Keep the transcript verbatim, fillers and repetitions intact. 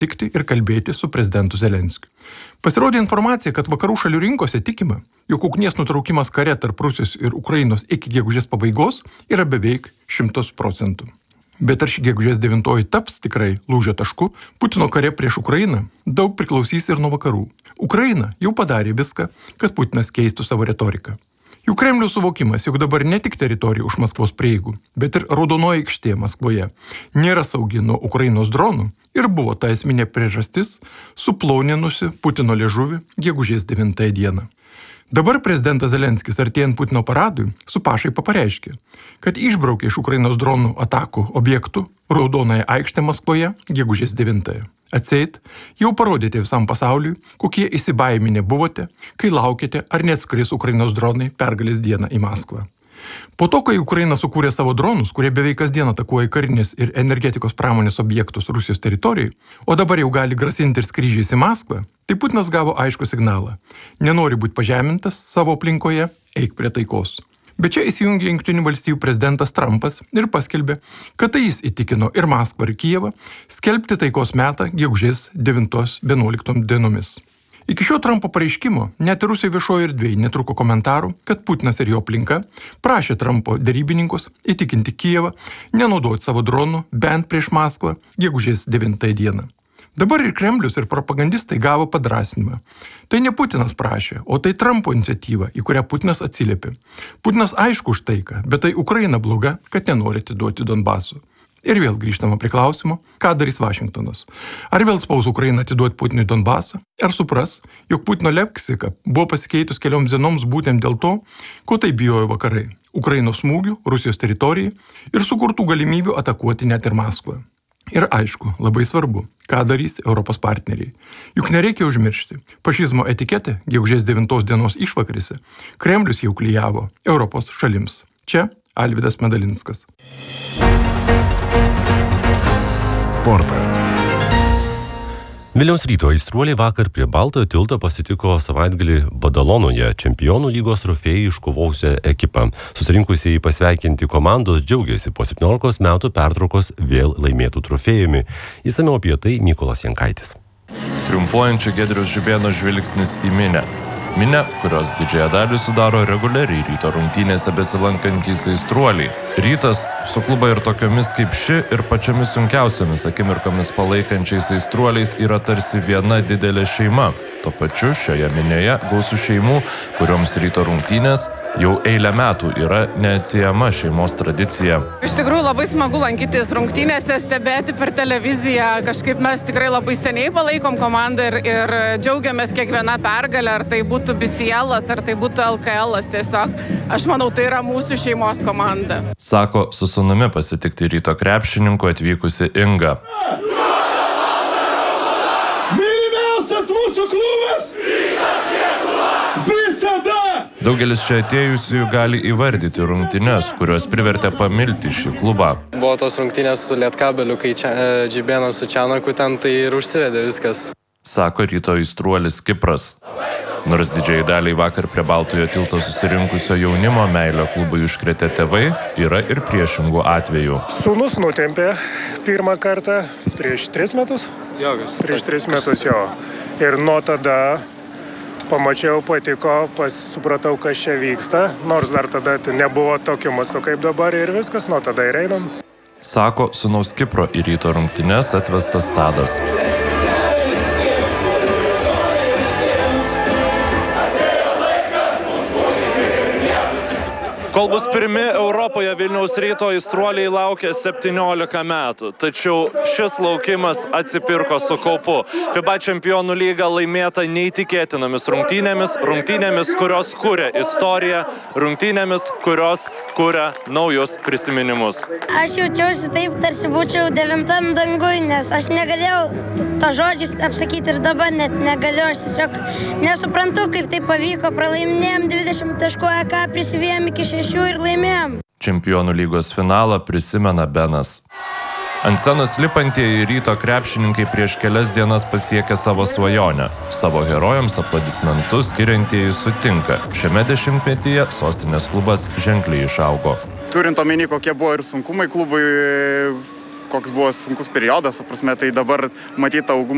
tikti ir kalbėti su prezidentu Zelenskiu. Pasirodė informacija, kad vakarų šalių rinkose tikima, jog ugnies nutraukimas kare tarp Rusijos ir Ukrainos iki gegužės pabaigos yra beveik šimtas procentų. Bet ar ši gegužės devintoji taps tikrai lūžio tašku, Putino kare prieš Ukrainą daug priklausys ir nuo vakarų. Ukraina jau padarė viską, kad Putinas keistų savo retoriką. Jų Kremliaus suvokimas, jog dabar ne tik teritorija už Maskvos prieigų, bet ir Raudonoji aikštė Maskvoje nėra saugi nuo Ukrainos dronų ir buvo ta esminė priežastis suplauninusi Putino liežuvį gegužės devintąją dieną. Dabar prezidentas Zelenskis artėjant Putino paradui su pašaipa pareiškė, kad išbraukė iš Ukrainos dronų atakų objektų Raudonąją aikštę Maskvoje gegužės devintąją. Atseit, jau parodėte visam pasauliui, kokie įsibaiminę buvote, kai laukėte, ar neatskris Ukrainos dronai pergalės dieną į Maskvą. Po to, kai Ukraina sukūrė savo dronus, kurie beveik kasdien atakuoja karinės ir energetikos pramonės objektus Rusijos teritorijai, o dabar jau gali grasinti ir skrydžiais į Maskvą, tai Putinas gavo aišku signalą. Nenori būti pažemintas savo aplinkoje, eik prie taikos. Bet čia įsijungė Jungtinių valstijų prezidentas Trumpas ir paskelbė, kad tai jis įtikino ir Maskvą ir Kijevą skelbti taikos metą gegužės devintos vienuoliktos dienomis. Iki šio Trumpo pareiškimo net ir Rusijos viešoje erdvėje netruko komentarų, kad Putinas ir jo aplinka prašė Trumpo derybininkus įtikinti Kijevą nenaudoti savo dronų bent prieš Maskvą gegužės devintąją dieną. Dabar ir Kremlius, ir propagandistai gavo padrasinimą. Tai ne Putinas prašė, o tai Trumpo iniciatyva, į kurią Putinas atsiliepė. Putinas aišku už taiką, bet tai Ukraina bloga, kad nenori atiduoti Donbaso. Ir vėl grįžtama prie klausimo, ką darys Vašingtonas. Ar vėl spaus Ukrainą atiduoti Putinui Donbasą, ar supras, jog Putino leksika buvo pasikeitus kelioms dienoms būtent dėl to, ko tai bijojo vakarai – Ukrainos smūgių, Rusijos teritorijai ir sukurtų galimybių atakuoti net ir Maskvą. Ir aišku, labai svarbu, ką darys Europos partneriai. Juk nereikia užmiršti, fašizmo etiketė gegužės devintos dienos išvakarėse Kremlius jau klijavo Europos šalims. Čia Alvydas Medalinskas. Sportas. Vilniaus Ryto aistruoliai vakar prie Baltojo tilto pasitiko savaitgalį Badalonoje čempionų lygos trofėjų iškovojusią ekipą. Susirinkusieji pasveikinti komandos džiaugiasi po septyniolikos metų pertraukos vėl laimėtų trofėjumi. Išsamiau apie tai Mykolas Jankaitis. Triumfuojančio Giedriaus Žibėno žvilgsnis į minią. Minia, kurios didžiąją dalį sudaro reguliariai Ryto rungtynėse besilankantys aistruoliai. Rytas su kluba ir tokiomis kaip ši ir pačiomis sunkiausiomis akimirkomis palaikančiais aistruoliais yra tarsi viena didelė šeima. Tuo pačiu šioje minėje gausu šeimų, kurioms Ryto rungtynės jau eilę metų yra neatsiejama šeimos tradicija. Iš tikrųjų labai smagu lankytis rungtynėse, stebėti per televiziją. Kažkaip mes tikrai labai seniai palaikom komandą ir, ir džiaugiamės kiekviena pergalė, ar tai būtų B C L-as, ar tai būtų L K L-as. Tiesiog aš manau, tai yra mūsų šeimos komanda. Sako su sūnumi pasitikti Ryto krepšininku atvykusi Inga. Mylimiausias mūsų klubas! Visada! Daugelis čia atėjusių gali įvardyti rungtynes, kurios privertė pamilti šį klubą. Buvo tos rungtynės su Lietkabeliu, kai čia, e, Žibėnas su Čianaku ten, tai ir užsivedė viskas. Sako Ryto aistruolis Kipras. Nors didžiai daliai vakar prie Baltojo tilto susirinkusio jaunimo meilę klubui užkrėtė tėvai, yra ir priešingų atvejų. Sūnus nutempė pirmą kartą prieš tris metus. Jo, prieš tris metus jo. Ir nuo tada pamačiau, patiko, supratau, kas čia vyksta, nors dar tada nebuvo tokio masto kaip dabar ir viskas, nuo tada ir einam. Sako sūnaus Kipro į Ryto rungtynes atvestas Tadas. Kol bus pirmi Europoje, Vilniaus Ryto aistruoliai laukia septyniolika metų. Tačiau šis laukimas atsipirko su kaupu. FIBA čempionų lyga laimėta neįtikėtinomis rungtynėmis, rungtynėmis, kurios kuria istoriją, rungtynėmis, kurios kuria naujus prisiminimus. Aš jaučiausi taip, tarsi būčiau devintam dangui, nes aš negalėjau to žodžiais apsakyti ir dabar net negaliu. Aš tiesiog nesuprantu, kaip tai pavyko. Pralaiminėjom dvidešimt taškų, E K prisivėjom iki šešių ir laimėjom. Čempionų lygos finalą prisimena Benas. Ant scenos lipantieji Ryto krepšininkai prieš kelias dienas pasiekė savo svajonę. Savo herojams aplodismentus skiriantieji sutinka. Šiame dešimtmetyje sostinės klubas ženkliai išaugo. Turint omeny, kokie buvo ir sunkumai klubui, koks buvo sunkus periodas, prasme, tai dabar matyti augumą